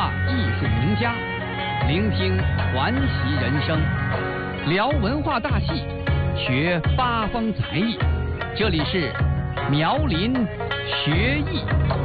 话艺术名家，聆听传奇人生，聊文化大戏，学八方才艺。这里是苗林学艺。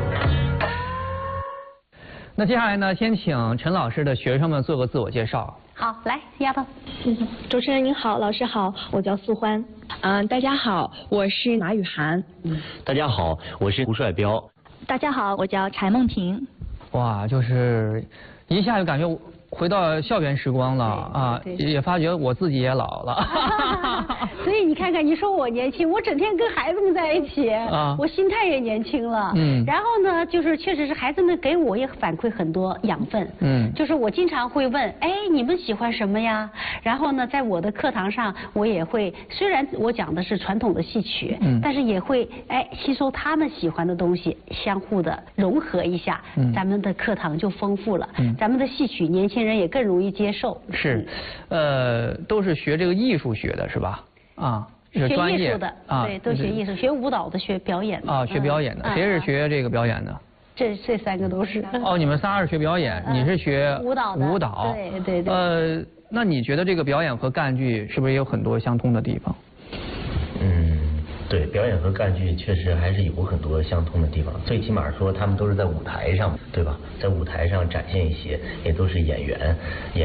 那接下来呢，先请陈老师的学生们做个自我介绍。 好，来，丫头。 主持人您好，老师好，我叫素欢。 大家好，我是马雨涵。 大家好，我是胡帅彪。 大家好，我叫柴梦萍。 哇，就是一下就感觉回到校园时光了啊，也发觉我自己也老了。 所以你看看，你说我年轻，我整天跟孩子们在一起，我心态也年轻了。然后呢，就是确实是孩子们给我也反馈很多养分。就是我经常会问，哎，你们喜欢什么呀？然后呢，在我的课堂上，我也会，虽然我讲的是传统的戏曲，但是也会吸收他们喜欢的东西，相互的融合一下，咱们的课堂就丰富了。咱们的戏曲年轻人也更容易接受。 是，都是学这个艺术学的是吧？啊，是专业学艺术的啊，对，都学艺术，学舞蹈的，学表演的。啊， 学表演的，谁是学这个表演的？ 这三个都是。 哦，你们仨是学表演，你是学舞蹈的。 舞蹈， 对。 那你觉得这个表演和赣剧是不是也有很多相通的地方？ 对，表演和赣剧确实还是有很多相通的地方，最起码说他们都是在舞台上，对吧？在舞台上展现一些，也都是演员。